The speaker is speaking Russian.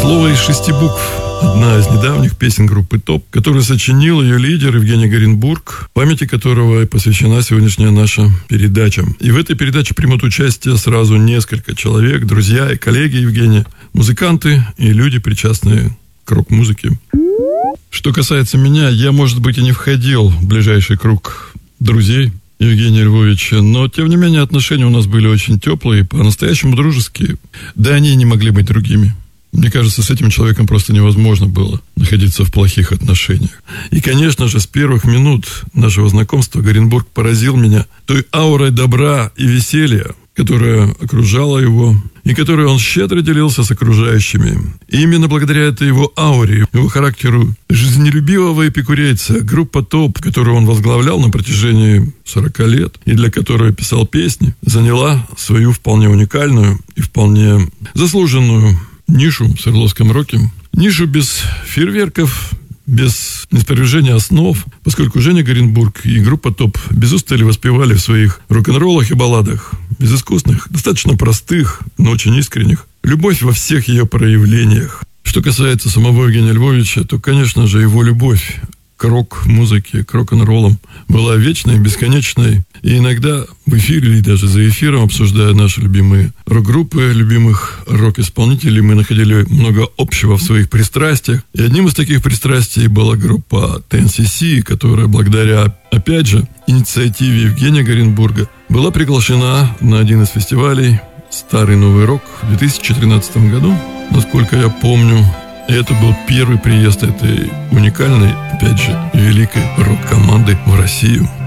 Слово из 6 букв. Одна из недавних песен группы ТОП, которую сочинил ее лидер Евгений Горенбург, памяти которого и посвящена сегодняшняя наша передача. И в этой передаче примут участие сразу несколько человек, друзья и коллеги Евгения, музыканты и люди, причастные к рок-музыке. Что касается меня, я, может быть, и не входил в ближайший круг друзей Евгения Львовича, но, тем не менее, отношения у нас были очень теплые, по-настоящему дружеские. Да, они и не могли быть другими. Мне кажется, с этим человеком просто невозможно было находиться в плохих отношениях. И, конечно же, с первых минут нашего знакомства Горенбург поразил меня той аурой добра и веселья, которая окружала его, и которой он щедро делился с окружающими. И именно благодаря этой его ауре, его характеру жизнелюбивого эпикурейца, группа ТОП, которую он возглавлял на протяжении 40 лет, и для которой писал песни, заняла свою вполне уникальную и вполне заслуженную нишу в Свердловском роке. Нишу без фейерверков, без неспровержения основ, поскольку Женя Горенбург и группа ТОП без устали воспевали в своих рок-н-роллах и балладах, безыскусных, достаточно простых, но очень искренних, любовь во всех ее проявлениях. Что касается самого Евгения Львовича, то, конечно же, его любовь к рок-музыке, к рок-н-роллам была вечной, бесконечной. И иногда в эфире или даже за эфиром, обсуждая наши любимые рок-группы, любимых рок-исполнителей, мы находили много общего в своих пристрастиях. И одним из таких пристрастий была группа TNCC, которая благодаря, опять же, инициативе Евгения Горенбурга была приглашена на один из фестивалей «Старый новый рок» в 2013 году. Насколько я помню, это был первый приезд этой уникальной, опять же, великой рок-команды в Россию.